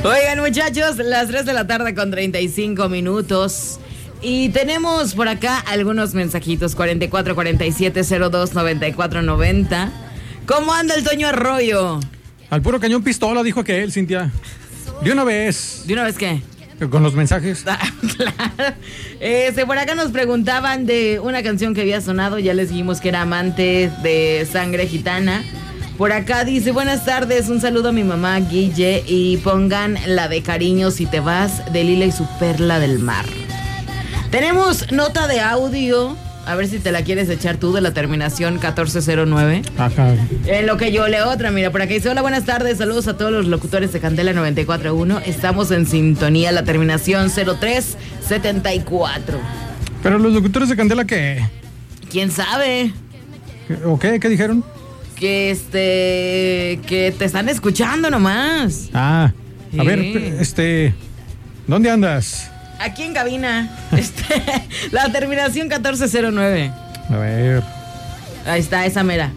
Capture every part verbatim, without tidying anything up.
Oigan, muchachos, las tres de la tarde con treinta y cinco minutos. Y tenemos por acá algunos mensajitos. cuarenta y cuatro cuarenta y siete cero dos noventa y cuatro noventa. ¿Cómo anda el Toño Arroyo? Al puro cañón pistola, dijo que él, Cintia. De una vez. ¿De una vez qué? Con los mensajes. Ah, claro. Este, por acá nos preguntaban de una canción que había sonado. Ya les dijimos que era Amante de Sangre Gitana. Por acá dice, buenas tardes, un saludo a mi mamá Guille y pongan la de Cariño si te vas de Lila y su Perla del Mar. Tenemos nota de audio, a ver si te la quieres echar tú, de la terminación catorce cero nueve. Ajá. En lo que yo leo otra, mira, por acá dice, hola, buenas tardes, saludos a todos los locutores de Candela noventa y cuatro punto uno. Estamos en sintonía, la terminación cero tres setenta y cuatro. ¿Pero los locutores de Candela qué? ¿Quién sabe? ¿O qué? ¿Qué dijeron? Que este, que te están escuchando nomás. Ah, a Sí. ver, este, ¿dónde andas? Aquí en cabina, este, la terminación catorce cero nueve. A ver. Ahí está, esa mera.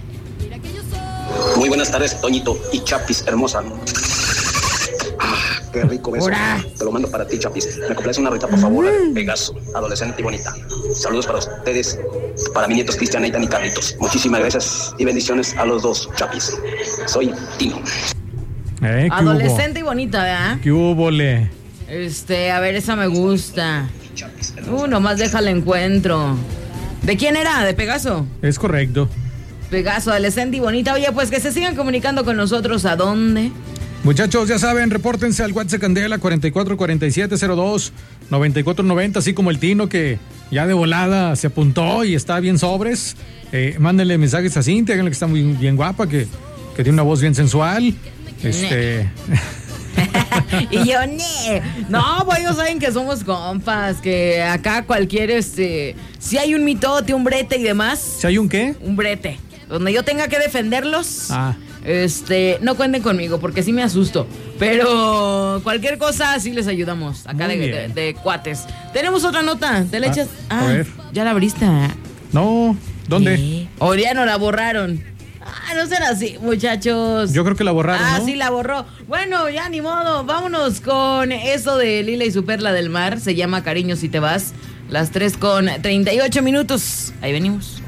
Muy buenas tardes, Toñito y Chapis, hermosa. Ah, qué rico beso. ¡Hora! Te lo mando para ti, Chapis. Me complace una rita, por favor. Mm. Pegaso, adolescente y bonita. Saludos para ustedes, para mis nietos Cristian, Eitan y Carlitos. Muchísimas gracias y bendiciones a los dos, Chapis. Soy Tino. Eh, ¿qué Adolescente hubo? y bonita, ¿verdad? ¿Qué hubo, le? Este, a ver, esa me gusta. Uh, nomás déjala encuentro. ¿De quién era? ¿De Pegaso? Es correcto. Pegaso, adolescente y bonita. Oye, pues que se sigan comunicando con nosotros. ¿A dónde? Muchachos, ya saben, repórtense al WhatsApp Candela cuarenta y cuatro cuarenta y siete cero dos noventa y cuatro noventa, así como el Tino que ya de volada se apuntó y está bien sobres. Eh, mándenle mensajes a Cintia, díganle que está muy bien guapa, que, que tiene una voz bien sensual. Este... Y yo, ne. No, pues ellos saben que somos compas, que acá cualquier, este, si hay un mitote, un brete y demás. ¿Si hay un qué? Un brete. Donde yo tenga que defenderlos. Ah. Este, no cuenten conmigo porque sí me asusto. Pero cualquier cosa sí les ayudamos. Acá de, de, de cuates. Tenemos otra nota. ¿Te la Ah, echas? a Ah, ver. ya la abriste. No, ¿dónde? ¿Qué? O ya no la borraron. Ah, no será así, muchachos. Yo creo que la borraron, Ah, ¿no? sí, la borró. Bueno, ya ni modo. Vámonos con eso de Lila y su Perla del Mar. Se llama Cariño si te vas. Las tres con treinta y ocho minutos. Ahí venimos.